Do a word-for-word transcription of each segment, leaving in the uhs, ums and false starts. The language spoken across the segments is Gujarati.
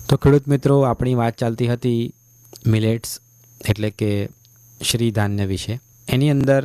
તો ખેડૂત મિત્રો, આપણી વાત ચાલતી હતી મિલેટ્સ એટલે કે શ્રી ધાન્ય વિશે. એની અંદર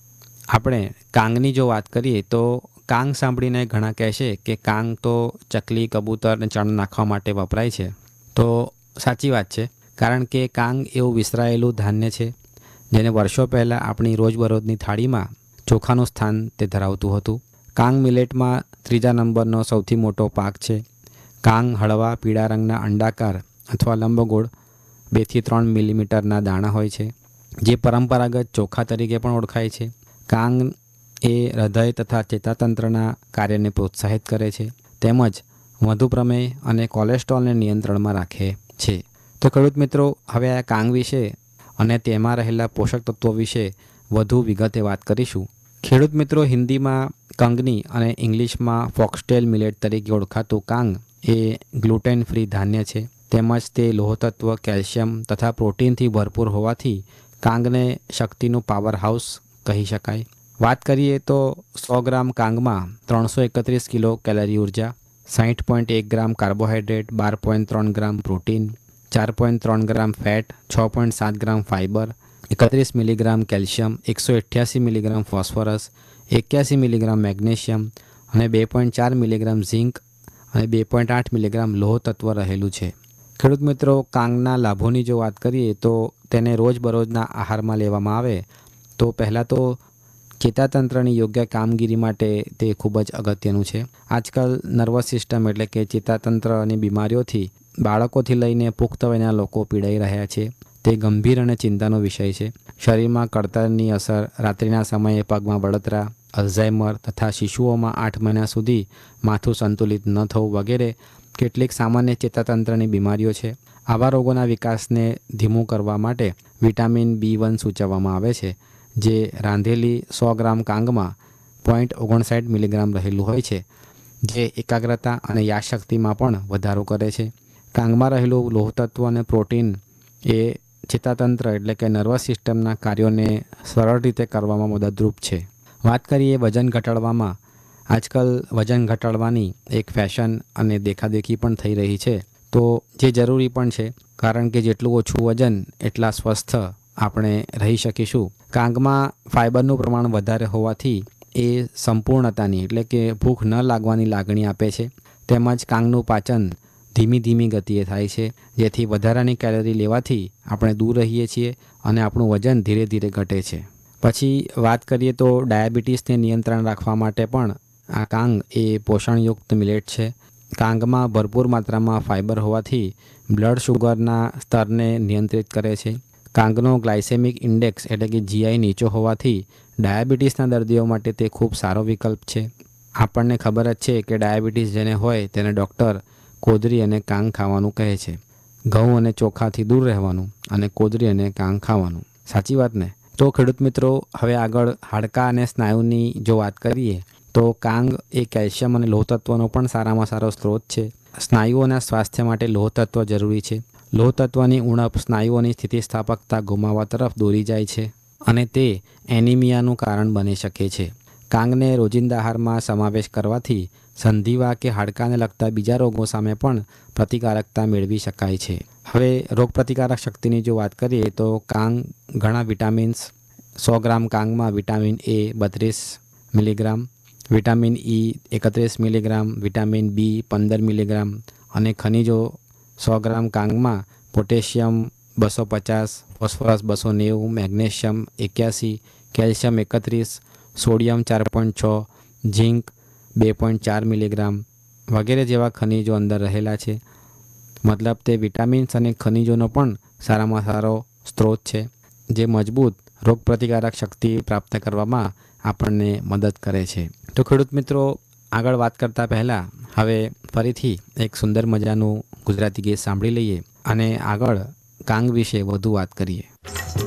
આપણે કાંગની જો વાત કરીએ તો કાંગ સાંભળીને ઘણા કહેશે કે કાંગ તો ચકલી, કબૂતર અને ચણા નાખવા માટે વપરાય છે. તો સાચી વાત છે, કારણ કે કાંગ એવું વિસરાયેલું ધાન્ય છે જેને વર્ષો પહેલાં આપણી રોજબરોજની થાળીમાં ચોખાનું સ્થાન તે ધરાવતું હતું. કાંગ મિલેટમાં ત્રીજા નંબરનો સૌથી મોટો પાક છે. કાંગ હળવા પીળા રંગના અંડાકાર અથવા લંબગોળ બેથી ત્રણ મિલીમીટરના દાણા હોય છે, જે પરંપરાગત ચોખા તરીકે પણ ઓળખાય છે. કાંગ એ હૃદય તથા ચેતાતંત્રના કાર્યને પ્રોત્સાહિત કરે છે, તેમજ મધુપ્રમેહ અને કોલેસ્ટ્રોલને નિયંત્રણમાં રાખે છે. તો ખેડૂત મિત્રો, હવે આ કાંગ વિશે અને તેમાં રહેલા પોષક તત્વો વિશે વધુ વિગતે વાત કરીશું. ખેડૂત મિત્રો, હિન્દીમાં કંગની અને ઇંગ્લિશમાં ફોક્સટેલ મિલેટ તરીકે ઓળખાતું કાંગ એ ગ્લુટેન ફ્રી ધાન્ય છે, તેમજ તે લોહતત્વ, કેલ્શિયમ તથા પ્રોટીનથી ભરપૂર હોવાથી કાંગને શક્તિનું પાવર હાઉસ કહી શકાય. વાત કરીએ તો સો ગ્રામ કાંગમાં ત્રણસો એકત્રીસ કિલો કેલરી ઉર્જા, સાહીઠ પોઈન્ટ એક ગ્રામ કાર્બોહાઈડ્રેટ, બાર પોઈન્ટ ત્રણ ગ્રામ પ્રોટીન, ચાર પોઈન્ટ ત્રણ ગ્રામ ફેટ, છ પોઈન્ટ સાત ગ્રામ ફાઇબર, એકત્રીસ મિલીગ્રામ કેલ્શિયમ, એકસો અઠ્યાસી મિલીગ્રામ ફોસ્ફરસ, એક્યાસી મિલીગ્રામ મેગ્નેશિયમ અને બે પોઈન્ટ ચાર મિલીગ્રામ ઝીંક અને બે પોઈન્ટ આઠ મિલીગ્રામ લોહ તત્વ રહેલું છે. ખેડૂત મિત્રો, કાંગના લાભોની જો વાત કરીએ તો તેને રોજબરોજના આહારમાં લેવામાં આવે તો પહેલાં તો ચેતાતંત્રની યોગ્ય કામગીરી માટે તે ખૂબ જ અગત્યનું છે. આજકાલ નર્વસ સિસ્ટમ એટલે કે ચેતાતંત્રની બીમારીઓથી બાળકોથી લઈને પુખ્ત વયના લોકો પીડાઈ રહ્યા છે. તે ગંભીર અને ચિંતાનો વિષય છે. શરીરમાં કળતરની અસર, રાત્રિના સમયે પગમાં બળતરા, અલ્ઝાઇમર તથા શિશુઓમાં આઠ મહિના સુધી માથું સંતુલિત ન થવું વગેરે કેટલીક સામાન્ય ચેતાતંત્રની બીમારીઓ છે. આવા રોગોના વિકાસને ધીમું કરવા માટે વિટામિન બી વન સૂચવવામાં આવે છે, જે રાંધેલી સો ગ્રામ કાંગમાં પોઈન્ટ ઓગણસાઠ મિલીગ્રામ રહેલું હોય છે, જે એકાગ્રતા અને યાદશક્તિમાં પણ વધારો કરે છે. કાંગમાં રહેલું લોહતત્વ અને પ્રોટીન એ ચેતાતંત્ર એટલે કે નર્વસ સિસ્ટમના કાર્યોને સરળ રીતે કરવામાં મદદરૂપ છે. વાત કરીએ વજન ઘટાડવામાં. આજકાલ વજન ઘટાડવાની એક ફેશન અને દેખાદેખી પણ થઈ રહી છે, તો જે જરૂરી પણ છે, કારણ કે જેટલું ઓછું વજન એટલા સ્વસ્થ આપણે રહી શકીશું. કાંગમાં ફાઇબરનું પ્રમાણ વધારે હોવાથી એ સંપૂર્ણતાની એટલે કે ભૂખ ન લાગવાની લાગણી આપે છે, તેમજ કાંગનું પાચન ધીમી ધીમી ગતિએ થાય છે, જેથી વધારાની કેલરી લેવાથી આપણે દૂર રહીએ છીએ અને આપણું વજન ધીરે ધીરે ઘટે છે. પછી વાત કરીએ તો ડાયાબિટીસને નિયંત્રણ રાખવા માટે પણ આ કાંગ એ પોષણયુક્ત મિલેટ છે. કાંગમાં ભરપૂર માત્રામાં ફાઇબર હોવાથી બ્લડ શુગરના સ્તરને નિયંત્રિત કરે છે. કાંગનો ગ્લાયસેમિક ઇન્ડેક્સ એટલે કે જીઆઈ નીચો હોવાથી ડાયાબિટીસના દર્દીઓ માટે તે ખૂબ સારો વિકલ્પ છે. આપણને ખબર જ છે કે ડાયાબિટીસ જેને હોય તેને ડૉક્ટર કોદરી અને કાંગ ખાવાનું કહે છે. ઘઉં અને ચોખાથી દૂર રહેવાનું અને કોદરી અને કાંગ ખાવાનું. સાચી વાત ને? તો ખેડૂત મિત્રો, હવે આગળ હાડકાં અને સ્નાયુની જો વાત કરીએ તો કાંગ એ કેલ્શિયમ અને લોહતત્વનો પણ સારામાં સારો સ્ત્રોત છે. સ્નાયુઓના સ્વાસ્થ્ય માટે લોહતત્વ જરૂરી છે. લોહતત્વની ઉણપ સ્નાયુઓની સ્થિતિસ્થાપકતા ગુમાવવા તરફ દોરી જાય છે અને તે એનિમિયાનું કારણ બની શકે છે. કાંગને રોજિંદા આહારમાં સમાવેશ કરવાથી સંધિવા કે હાડકાને લગતા બીજા રોગો સામે પણ પ્રતિકારકતા મેળવી શકાય છે. હવે રોગપ્રતિકારક શક્તિની જો વાત કરીએ તો કાંગ ઘણા vitamins, so gram કાંગમાં vitamin A બત્રીસ મિલીગ્રામ, વિટામિન ઈ એકત્રીસ મિલીગ્રામ, વિટામિન બી પંદર મિલીગ્રામ અને ખનિજો સો ગ્રામ કાંગમાં પોટેશિયમ બસો પચાસ, ફોસ્ફરસ બસો નેવું, મેગ્નેશિયમ એક્યાસી, કેલ્શિયમ એકત્રીસ, સોડિયમ ચાર પોઈન્ટ છ, ઝીંક બે પોઈન્ટ ચાર મિલીગ્રામ વગેરે જેવા ખનિજો અંદર રહેલા છે. મતલબ તે વિટામિન્સ અને ખનિજોનો પણ સારામાં સારો સ્ત્રોત છે, જે મજબૂત રોગપ્રતિકારક શક્તિ પ્રાપ્ત કરવામાં આપણને મદદ કરે છે. તો ખેડૂત મિત્રો, આગળ વાત કરતાં પહેલાં હવે ફરીથી એક સુંદર મજાનું ગુજરાતી ગીત સાંભળી લઈએ અને આગળ કાંગ વિશે વધુ વાત કરીએ.